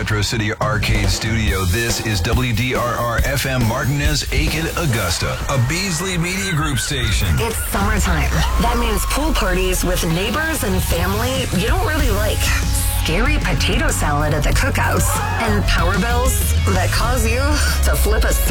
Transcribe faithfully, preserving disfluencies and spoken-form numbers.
Metro City Arcade Studio. This is W D R R F M Martinez, Aiken, Augusta, a Beasley Media Group station. It's summertime. That means pool parties with neighbors and family you don't really like. Scary potato salad at the cookouts. And power bills that cause you to flip a